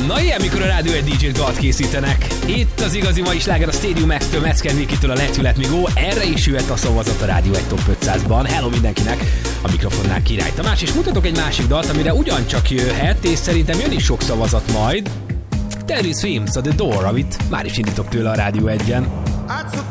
Na ilyen, mikor a Rádió egy DJ-t dalt készítenek. Itt az igazi mai sláger a Stadium X-től, Mezken Vikitől a Letület Migó. Erre is jöhet a szavazat a Rádió egy Top 500-ban. Hello mindenkinek, a mikrofonnál Király Tamás, és mutatok egy másik dalt, amire ugyancsak jöhet, és szerintem jön is sok szavazat majd. Terry Swims, a The Door, amit már is indítok tőle a Rádió 1-en.